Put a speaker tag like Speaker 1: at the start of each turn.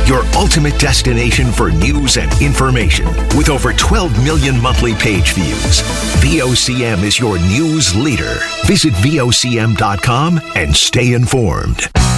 Speaker 1: your ultimate destination for news and information. With over 12 million monthly page views, VOCM is your news leader. Visit VOCM.com and stay informed.